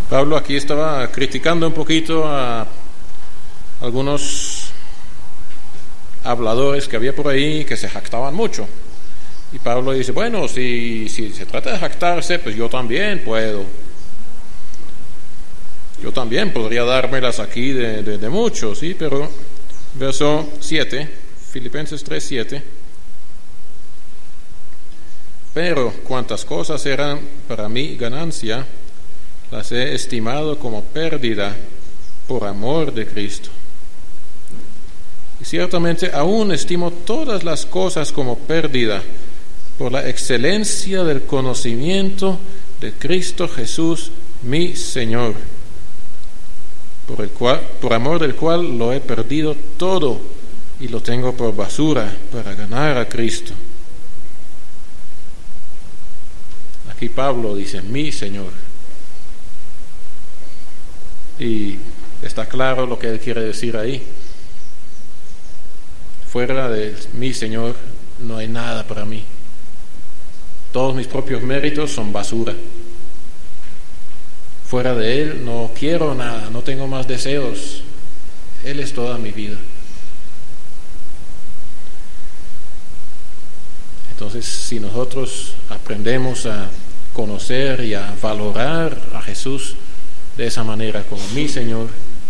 Pablo aquí estaba criticando un poquito a algunos habladores que había por ahí que se jactaban mucho. Y Pablo dice, bueno, si se trata de jactarse, pues yo también puedo. Yo también podría dármelas aquí de mucho, ¿sí? Pero, verso 7, Filipenses 3:7. Pero cuantas cosas eran para mí ganancia, las he estimado como pérdida por amor de Cristo. Y ciertamente aún estimo todas las cosas como pérdida por la excelencia del conocimiento de Cristo Jesús, mi Señor, por amor del cual lo he perdido todo y lo tengo por basura para ganar a Cristo. Aquí Pablo dice, mi Señor. Y está claro lo que él quiere decir ahí. Fuera de mi Señor no hay nada para mí. Todos mis propios méritos son basura. Fuera de Él no quiero nada, no tengo más deseos. Él es toda mi vida. Entonces, si nosotros aprendemos a conocer y a valorar a Jesús de esa manera como mi Señor,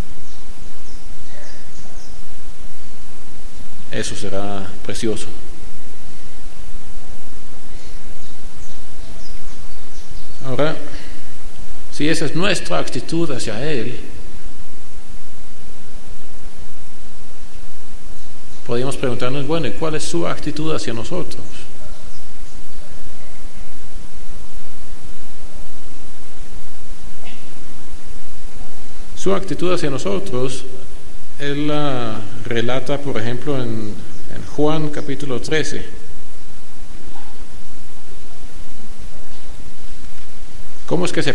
eso será precioso. Ahora, si esa es nuestra actitud hacia Él, podríamos preguntarnos, bueno, ¿y cuál es su actitud hacia nosotros? Su actitud hacia nosotros, Él la relata, por ejemplo, en Juan capítulo 13. ¿Cómo es que se